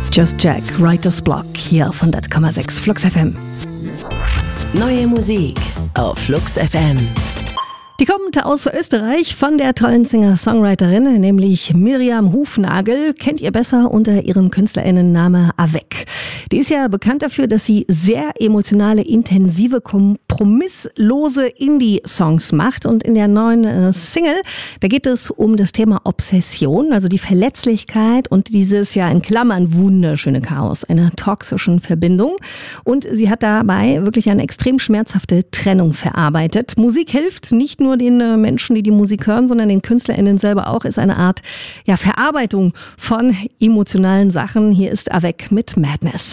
Just Jack, Writer's Block hier auf 100,6 Flux FM. Neue Musik auf Flux FM. Die kommt aus Österreich von der tollen Singer-Songwriterin, nämlich Miriam Hufnagel. Kennt ihr besser unter ihrem KünstlerInnenname Avec. Die ist ja bekannt dafür, dass sie sehr emotionale, intensive, kompromisslose Indie-Songs macht. Und in der neuen Single, da geht es um das Thema Obsession, also die Verletzlichkeit und dieses ja in Klammern wunderschöne Chaos einer toxischen Verbindung. Und sie hat dabei wirklich eine extrem schmerzhafte Trennung verarbeitet. Musik hilft nicht nur den Menschen, die die Musik hören, sondern den KünstlerInnen selber auch, ist eine Art Verarbeitung von emotionalen Sachen. Hier ist Avec mit Madness.